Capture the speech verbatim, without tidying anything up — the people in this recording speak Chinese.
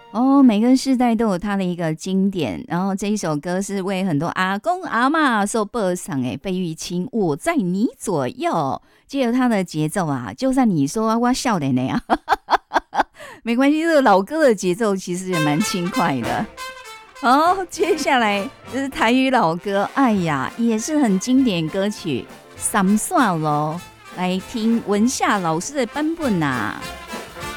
哦，每个世代都有它的一个经典，然后这一首歌是为很多阿公阿嬷所播唱诶，费玉清《我在你左右》，借由它的节奏啊，就算你说我笑脸那样，没关系，这个老歌的节奏其实也蛮轻快的。好，接下来这是台语老歌，哎呀，也是很经典歌曲《三线咯》，来听文夏老师的版本啊。